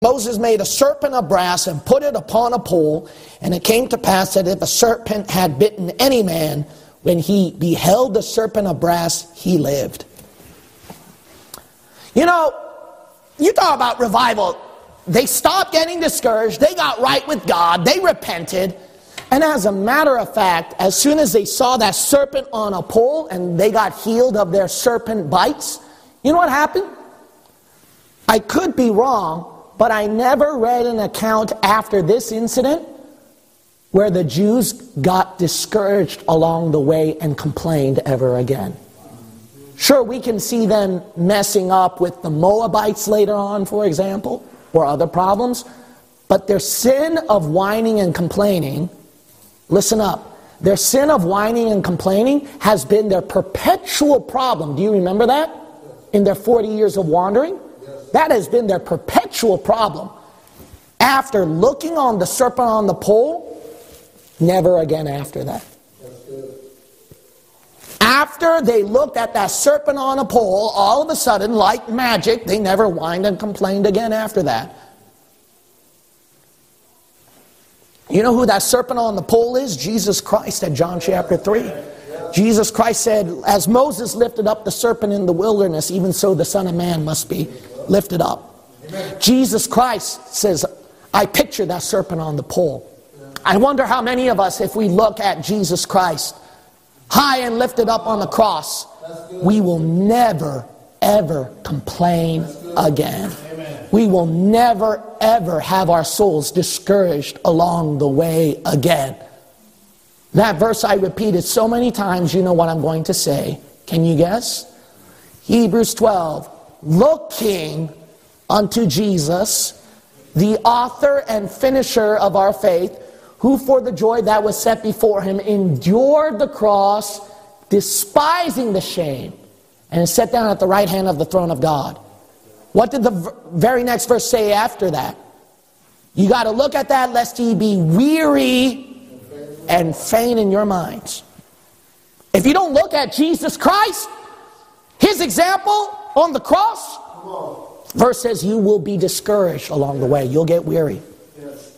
Moses made a serpent of brass and put it upon a pole, and it came to pass that if a serpent had bitten any man, when he beheld the serpent of brass, he lived. You know, you talk about revival. They stopped getting discouraged. They got right with God. They repented. And as a matter of fact, as soon as they saw that serpent on a pole and they got healed of their serpent bites, you know what happened? I could be wrong, but I never read an account after this incident where the Jews got discouraged along the way and complained ever again. Sure, we can see them messing up with the Moabites later on, for example, or other problems, but their sin of whining and complaining, listen up, their sin of whining and complaining has been their perpetual problem. Do you remember that? In their 40 years of wandering? That has been their perpetual problem. After looking on the serpent on the pole, never again after that. After they looked at that serpent on a pole, all of a sudden, like magic, they never whined and complained again after that. You know who that serpent on the pole is? Jesus Christ at John chapter 3. Jesus Christ said, as Moses lifted up the serpent in the wilderness, even so the Son of Man must be lifted up. Amen. Jesus Christ says, I picture that serpent on the pole. I wonder how many of us, if we look at Jesus Christ high and lifted up on the cross, we will never ever complain again. Amen. We will never ever have our souls discouraged along the way again. That verse I repeated so many times, you know what I'm going to say. Can you guess? Hebrews 12. Looking unto Jesus, the author and finisher of our faith, who for the joy that was set before him endured the cross, despising the shame, and is set down at the right hand of the throne of God. What did the very next verse say after that? You got to look at that lest ye be weary and faint in your minds. If you don't look at Jesus Christ, his example on the cross, verse says you will be discouraged along the way. You'll get weary. Yes.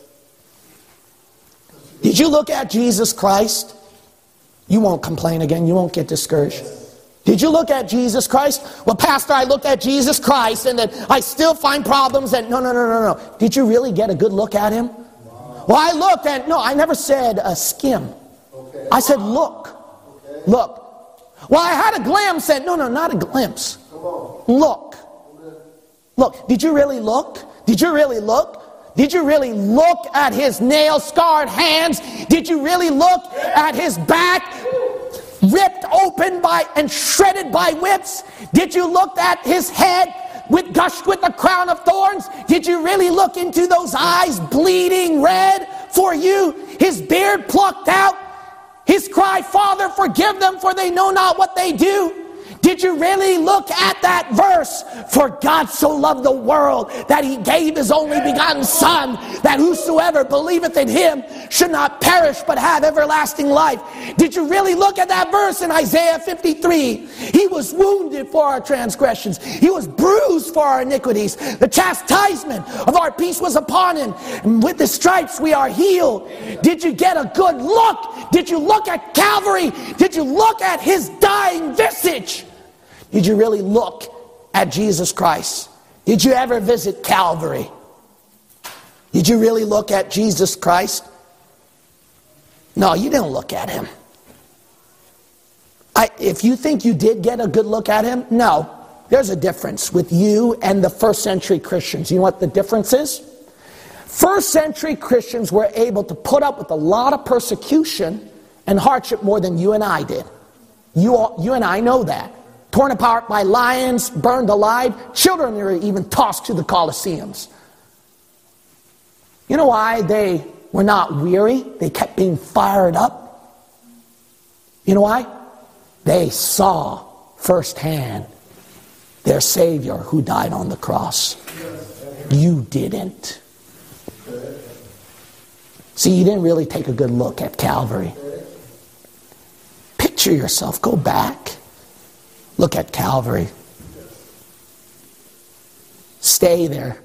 Did you look at Jesus Christ? You won't complain again. You won't get discouraged. Yes. Did you look at Jesus Christ? Well, Pastor, I looked at Jesus Christ and then I still find problems. And no. Did you really get a good look at him? Wow. Well, I looked and no, I never said skim. Okay. I said look. Okay. Look. Well, I had a glimpse and no, not a glimpse. Look. Look. Did you really look? Did you really look? Did you really look at his nail-scarred hands? Did you really look at his back ripped open by and shredded by whips? Did you look at his head gushed with a crown of thorns? Did you really look into those eyes bleeding red for you? His beard plucked out? His cry, Father, forgive them, for they know not what they do. Did you really look at that verse? For God so loved the world that he gave his only begotten Son, that whosoever believeth in him should not perish but have everlasting life. Did you really look at that verse in Isaiah 53? He was wounded for our transgressions. He was bruised for our iniquities. The chastisement of our peace was upon him, and with the stripes we are healed. Did you get a good look? Did you look at Calvary? Did you look at his dying visage? Did you really look at Jesus Christ? Did you ever visit Calvary? Did you really look at Jesus Christ? No, you didn't look at him. If you think you did get a good look at him, no. There's a difference with you and the first century Christians. You know what the difference is? First century Christians were able to put up with a lot of persecution and hardship more than you and I did. You and I know that. Torn apart by lions, burned alive. Children were even tossed to the Colosseums. You know why they were not weary? They kept being fired up. You know why? They saw firsthand their Savior who died on the cross. You didn't. See, you didn't really take a good look at Calvary. Picture yourself. Go back. Look at Calvary. Stay there.